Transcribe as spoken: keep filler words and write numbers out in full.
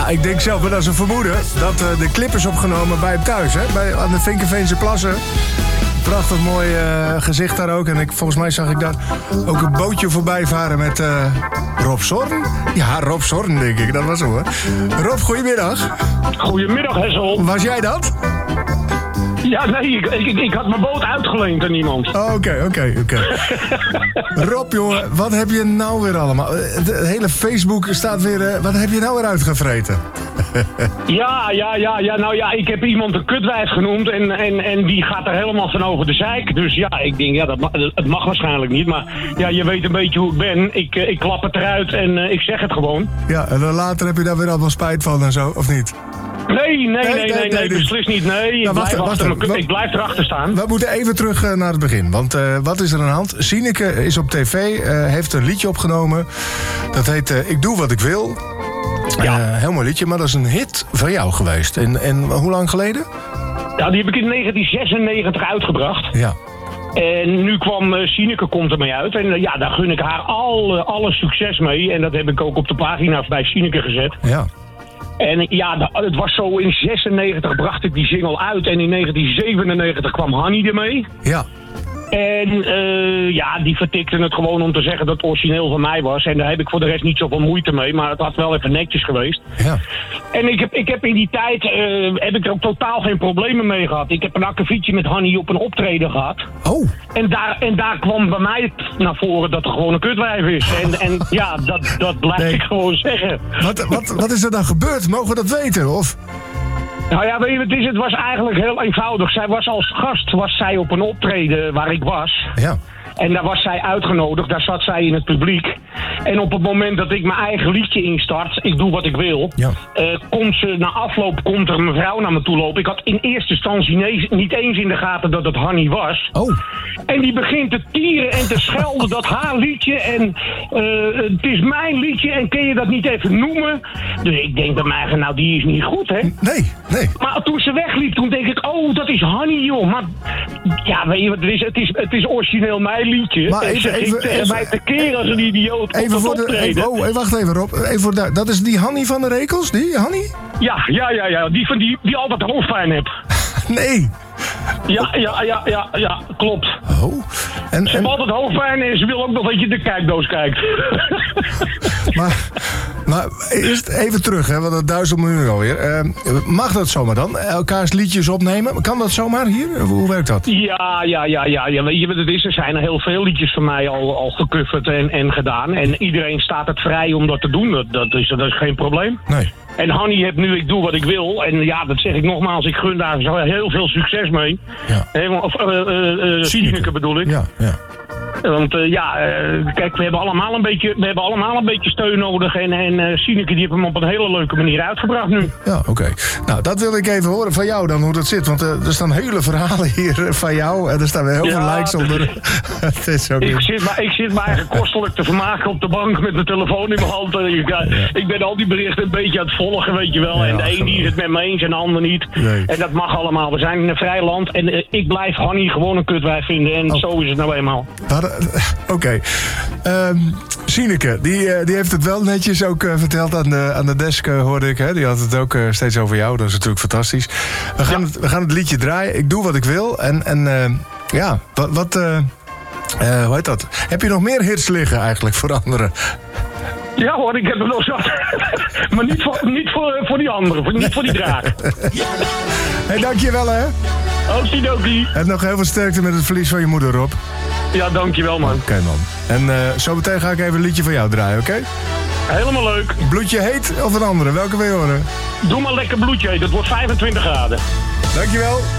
Nou, ik denk zelf, maar dat is een vermoeden... dat uh, de clip is opgenomen bij hem thuis, hè? Bij, aan de Vinkenveense Plassen. Prachtig mooi uh, gezicht daar ook. En ik, volgens mij zag ik daar ook een bootje voorbij varen met uh, Rob Zorn. Ja, Rob Zorn, denk ik. Dat was hem, hoor. Rob, goedemiddag. Goedemiddag, Hessel. Was jij dat? Ja, nee, ik, ik, ik had mijn boot uitgeleend aan iemand. Oké, oké, oké. Okay. Rob, jongen, wat heb je nou weer allemaal? De hele Facebook staat weer... Uh, wat heb je nou weer uitgevreten? ja, ja, ja, ja, nou ja, ik heb iemand een kutwijf genoemd en, en, en die gaat er helemaal van over de zeik. Dus ja, ik denk, ja, dat mag, het mag waarschijnlijk niet. Maar ja, je weet een beetje hoe ik ben. Ik, ik klap het eruit en uh, ik zeg het gewoon. Ja, en dan later heb je daar weer allemaal spijt van en zo, of niet? Nee, nee, nee, nee, nee, nee beslist niet. Nee, ik, nou, blijf wacht, achter wacht, mijn, ik blijf erachter staan. We moeten even terug uh, naar het begin. Want uh, wat is er aan de hand? Sineke is op tv, uh, heeft een liedje opgenomen. Dat heet uh, Ik Doe Wat Ik Wil. Ja. Uh, heel mooi liedje, maar dat is een hit van jou geweest. En, en hoe lang geleden? Ja, die heb ik in negentien zesennegentig uitgebracht. Ja. En nu kwam uh, Sineke komt ermee uit. En uh, ja, daar gun ik haar al, uh, alle succes mee. En dat heb ik ook op de pagina's bij Sineke gezet. Ja. En ja, het was zo, in zesennegentig bracht ik die single uit en in negentien zevenennegentig kwam Hanny ermee. Ja. En uh, ja, die vertikte het gewoon om te zeggen dat het origineel van mij was. En daar heb ik voor de rest niet zoveel moeite mee, maar het had wel even netjes geweest. Ja. En ik heb, ik heb in die tijd uh, heb ik er ook totaal geen problemen mee gehad. Ik heb een akkefietje met Hanny op een optreden gehad. Oh. En daar, en daar kwam bij mij naar voren dat er gewoon een kutwijf is. En, en ja, dat, dat blijf nee. ik gewoon zeggen. Wat, wat, wat is er dan gebeurd? Mogen we dat weten? Of... Nou ja, weet je wat het is? Het was eigenlijk heel eenvoudig. Zij was als gast was zij op een optreden waar ik was. Ja. En daar was zij uitgenodigd, daar zat zij in het publiek. En op het moment dat ik mijn eigen liedje instart, ik doe wat ik wil... Ja. Uh, komt ze, na afloop komt er een mevrouw naar me toe lopen. Ik had in eerste instantie nee, niet eens in de gaten dat het Hanny was. Oh. En die begint te tieren en te schelden dat haar liedje en uh, het is mijn liedje en kun je dat niet even noemen? Dus ik denk bij mij, nou die is niet goed, hè? Nee, nee. Maar toen ze wegliep, toen denk ik, oh dat is Hanny, joh. Maar ja, weet je wat het is? Het is, het is origineel mijn liedje. Maar even, en even, tegen mij te keren als een idioot. Even voor de, even, oh, wacht even Rob. Even voor de, dat is die Hanny van de Rekels, die Hanny? Ja, ja, ja, ja. Die van die, die altijd hoofdpijn heeft. Nee. Ja, ja, ja, ja, ja, klopt. Oh. En, ze heeft en... altijd hoofdpijn en ze wil ook nog dat je de kijkdoos kijkt. maar, maar eerst even terug, hè, want dat duizelt me nu alweer. Uh, mag dat zomaar dan? Elkaars liedjes opnemen? Kan dat zomaar hier? Hoe werkt dat? Ja, ja, ja, ja. ja. Weet je wat het is? Er zijn er heel veel liedjes van mij al, al gecoverd en, en gedaan. En iedereen staat het vrij om dat te doen. Dat, dat, is, dat is geen probleem. Nee. En Hanny heeft nu Ik Doe Wat Ik Wil. En ja, dat zeg ik nogmaals, ik gun daar zo heel veel succes mee. Ja. He, of uh, uh, uh, Sineke bedoel ik. Ja, ja. Want uh, ja, uh, kijk, we hebben allemaal een beetje, we hebben allemaal een beetje steun nodig. En, en uh, Sineke die heeft hem op een hele leuke manier uitgebracht nu. Ja, oké. Okay. Nou, dat wil ik even horen van jou dan, hoe dat zit. Want uh, er staan hele verhalen hier van jou. En er staan weer heel ja, veel likes onder. Het is ook ik, zit maar, ik zit me eigenlijk kostelijk te vermaken op de bank met mijn telefoon in mijn hand. Ik, uh, ja. ik ben al die berichten een beetje aan het volgen, weet je wel. Ja, en de een die is het met me eens en de ander niet. Nee. En dat mag allemaal. We zijn in een vrij land. En uh, ik blijf Hanny gewoon een kutwijf vinden. En oh. zo is het nou eenmaal. Oké. Okay. Um, Sineke, die, uh, die heeft het wel netjes ook uh, verteld aan de, aan de desk, uh, hoorde ik. Hè? Die had het ook uh, steeds over jou. Dat is natuurlijk fantastisch. We gaan, ja. het, we gaan het liedje draaien. Ik doe wat ik wil. En, en uh, ja, wat... wat uh, uh, hoe heet dat? Heb je nog meer hits liggen eigenlijk voor anderen? Ja hoor, ik heb er nog zat. Maar niet voor, niet voor, voor die anderen, voor, niet voor die draak. Hé, hey, dankjewel hè. Okidoki. En nog heel veel sterkte met het verlies van je moeder, Rob. Ja, dankjewel man. Oké okay, man. En uh, zo meteen ga ik even een liedje van jou draaien, oké? Okay? Helemaal leuk. Bloedje heet of een andere? Welke wil je horen? Doe maar lekker bloedje heet, dat wordt vijfentwintig graden. Dankjewel.